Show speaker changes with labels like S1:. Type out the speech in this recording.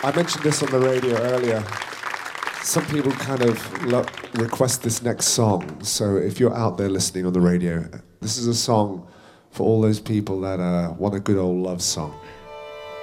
S1: I mentioned this on the radio earlier. Some people kind of request this next song. So if you're out there listening on the radio, this is a song for all those people that want a good old love song.